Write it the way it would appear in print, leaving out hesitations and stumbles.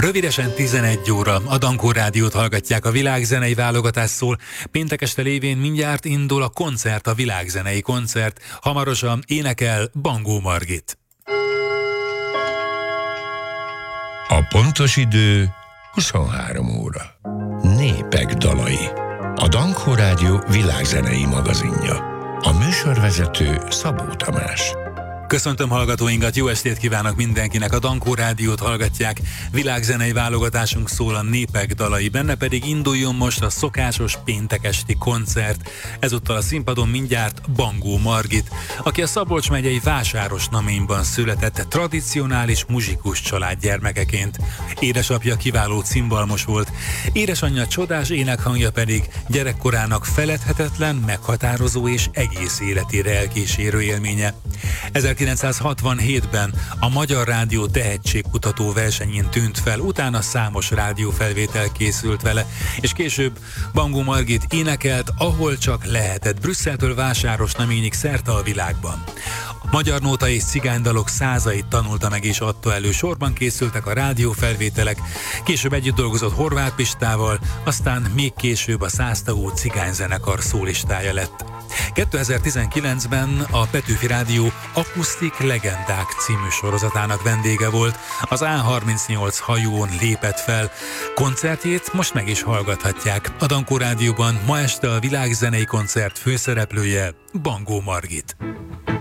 Rövidesen 11 óra, a Dankó Rádiót hallgatják, a világzenei válogatás szól. Péntek este lévén mindjárt indul a koncert, a világzenei koncert. Hamarosan énekel Bangó Margit. A pontos idő 23 óra. Népek dalai. A Dankó Rádió világzenei magazinja. A műsorvezető Szabó Tamás. Köszöntöm hallgatóinkat, jó estét kívánok mindenkinek, a Dankó Rádiót hallgatják, világzenei válogatásunk szól, a népek dalai, benne pedig induljon most a szokásos péntek esti koncert. Ezúttal a színpadon mindjárt Bangó Margit, aki a Szabolcs megyei Vásárosnaményban született, tradicionális muzsikus család gyermekeként. Édesapja kiváló cimbalmos volt, édesanyja csodás énekhangja pedig gyerekkorának feledhetetlen, meghatározó és egész életére elkísérő élménye. 1967-ben a Magyar Rádió tehetségkutató versenyén tűnt fel, utána számos rádiófelvétel készült vele, és később Bangó Margit énekelt, ahol csak lehetett, Brüsszeltől Vásárosnaményig szerte a világban. Magyar nóta és cigánydalok százait tanulta meg és adta elő, sorban készültek a rádiófelvételek, később együtt dolgozott Horváth Pistával, aztán még később a Száztagú cigányzenekar szólistája lett. 2019-ben a Petőfi Rádió Akusztik Legendák című sorozatának vendége volt, az A38 hajón lépett fel. Koncertjét most meg is hallgathatják. A Dankó Rádióban ma este a világzenei koncert főszereplője Bangó Margit.